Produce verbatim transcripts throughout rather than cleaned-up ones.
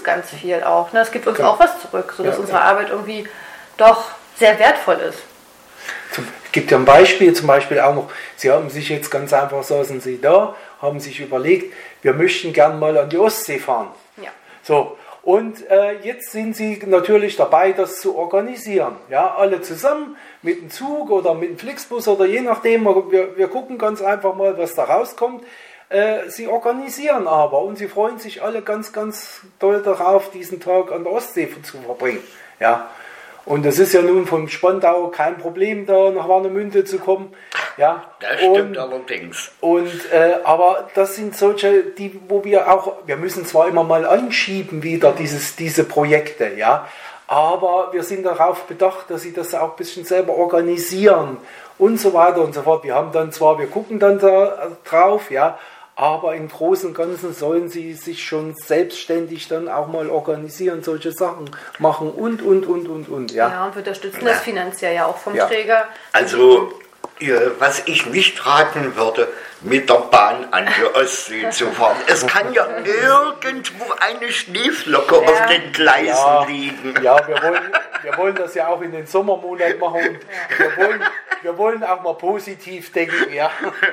ganz viel auch. Ne? Es gibt uns genau. auch was zurück, sodass ja, unsere ja. Arbeit irgendwie doch sehr wertvoll ist. Es gibt ja ein Beispiel, zum Beispiel auch noch, Sie haben sich jetzt ganz einfach, saßen Sie da, haben sich überlegt, wir möchten gern mal an die Ostsee fahren. Ja. So, und äh, jetzt sind Sie natürlich dabei, das zu organisieren. Ja, alle zusammen mit dem Zug oder mit dem Flixbus oder je nachdem, wir, wir gucken ganz einfach mal, was da rauskommt. Äh, Sie organisieren aber und Sie freuen sich alle ganz, ganz doll darauf, diesen Tag an der Ostsee zu verbringen. Ja. Und es ist ja nun vom Spandau kein Problem, da nach Warnemünde zu kommen. Ja, das stimmt und, allerdings. Und, äh, aber das sind solche, die, wo wir auch, wir müssen zwar immer mal anschieben wieder dieses, diese Projekte, ja, aber wir sind darauf bedacht, dass sie das auch ein bisschen selber organisieren und so weiter und so fort. Wir haben dann zwar, wir gucken dann da drauf, ja, aber im Großen und Ganzen sollen sie sich schon selbstständig dann auch mal organisieren, solche Sachen machen und, und, und, und, und. Ja, ja und wir unterstützen das finanziell ja auch vom ja. Träger. Also, was ich nicht raten würde, mit der Bahn an die Ostsee zu fahren. Es kann ja irgendwo eine Schneeflocke ja. auf den Gleisen ja, liegen. Ja, wir wollen, wir wollen das ja auch in den Sommermonaten machen. Und ja. wir, wollen, wir wollen auch mal positiv denken. Ja.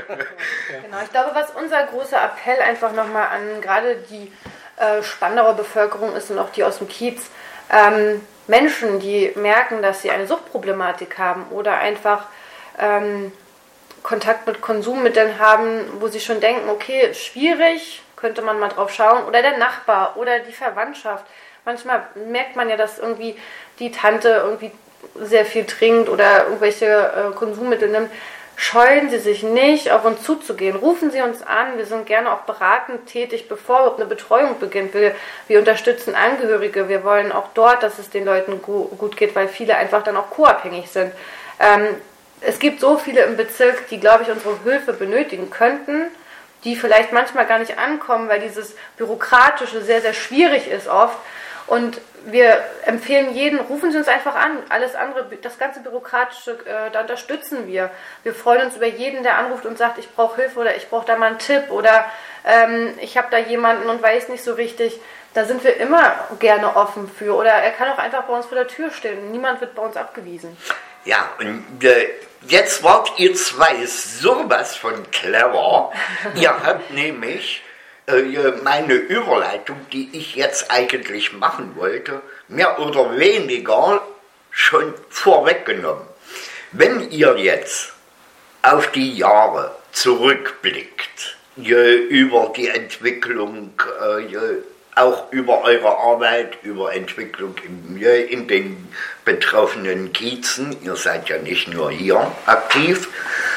Genau, ich glaube, was unser großer Appell einfach nochmal an gerade die äh, Spandauer Bevölkerung ist und auch die aus dem Kiez, ähm, Menschen, die merken, dass sie eine Suchtproblematik haben oder einfach ähm, Kontakt mit Konsummitteln haben, wo sie schon denken, okay, schwierig, könnte man mal drauf schauen, oder der Nachbar oder die Verwandtschaft. Manchmal merkt man ja, dass irgendwie die Tante irgendwie sehr viel trinkt oder irgendwelche äh, Konsummittel nimmt. Scheuen Sie sich nicht, auf uns zuzugehen. Rufen Sie uns an. Wir sind gerne auch beratend tätig, bevor überhaupt eine Betreuung beginnt. Wir, wir unterstützen Angehörige. Wir wollen auch dort, dass es den Leuten gu- gut geht, weil viele einfach dann auch co-abhängig sind. Ähm, es gibt so viele im Bezirk, die, glaube ich, unsere Hilfe benötigen könnten, die vielleicht manchmal gar nicht ankommen, weil dieses Bürokratische sehr, sehr schwierig ist oft. Und wir empfehlen jeden, rufen Sie uns einfach an. Alles andere, das ganze Bürokratische, äh, da unterstützen wir. Wir freuen uns über jeden, der anruft und sagt, ich brauche Hilfe oder ich brauche da mal einen Tipp oder ähm, ich habe da jemanden und weiß nicht so richtig. Da sind wir immer gerne offen für. Oder er kann auch einfach bei uns vor der Tür stehen. Niemand wird bei uns abgewiesen. Ja, und äh, jetzt wart ihr zwei sowas von clever. Ihr habt nämlich meine Überleitung, die ich jetzt eigentlich machen wollte, mehr oder weniger schon vorweggenommen. Wenn ihr jetzt auf die Jahre zurückblickt, über die Entwicklung, auch über eure Arbeit, über Entwicklung in, in den betroffenen Kiezen, ihr seid ja nicht nur hier aktiv,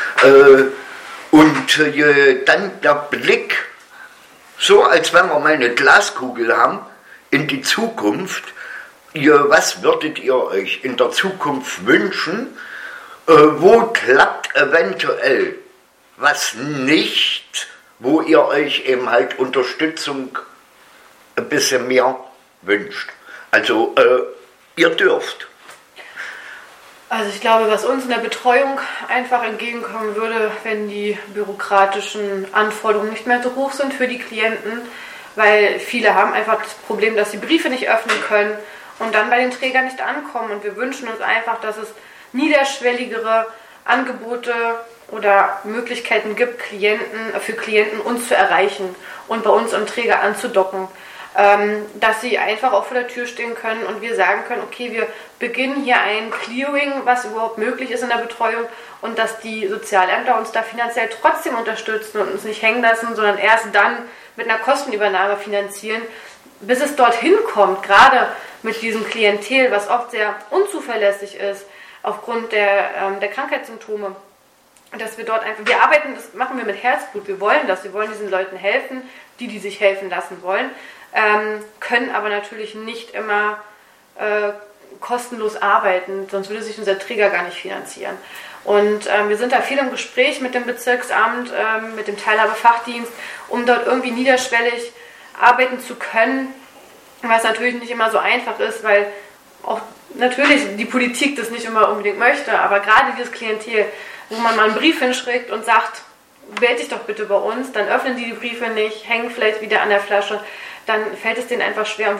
und dann der Blick, so als wenn wir mal eine Glaskugel haben, in die Zukunft. Ihr, was würdet ihr euch in der Zukunft wünschen? Äh, wo klappt eventuell was nicht, wo ihr euch eben halt Unterstützung ein bisschen mehr wünscht? Also, äh, ihr dürft. Also ich glaube, was uns in der Betreuung einfach entgegenkommen würde, wenn die bürokratischen Anforderungen nicht mehr so hoch sind für die Klienten, weil viele haben einfach das Problem, dass sie Briefe nicht öffnen können und dann bei den Trägern nicht ankommen. Und wir wünschen uns einfach, dass es niederschwelligere Angebote oder Möglichkeiten gibt, Klienten, für Klienten uns zu erreichen und bei uns am Träger anzudocken. Ähm, dass sie einfach auch vor der Tür stehen können und wir sagen können, okay, wir beginnen hier ein Clearing, was überhaupt möglich ist in der Betreuung und dass die Sozialämter uns da finanziell trotzdem unterstützen und uns nicht hängen lassen, sondern erst dann mit einer Kostenübernahme finanzieren, bis es dorthin kommt, gerade mit diesem Klientel, was oft sehr unzuverlässig ist aufgrund der, ähm, der Krankheitssymptome. Dass wir dort einfach, wir arbeiten, das machen wir mit Herzblut, wir wollen das, wir wollen diesen Leuten helfen, die, die sich helfen lassen wollen. Ähm, können aber natürlich nicht immer äh, kostenlos arbeiten, sonst würde sich unser Träger gar nicht finanzieren. Und ähm, wir sind da viel im Gespräch mit dem Bezirksamt, ähm, mit dem Teilhabefachdienst, um dort irgendwie niederschwellig arbeiten zu können, was natürlich nicht immer so einfach ist, weil auch natürlich die Politik das nicht immer unbedingt möchte, aber gerade dieses Klientel, wo man mal einen Brief hinschickt und sagt, melde dich doch bitte bei uns, dann öffnen die die Briefe nicht, hängen vielleicht wieder an der Flasche, dann fällt es denen einfach schwer.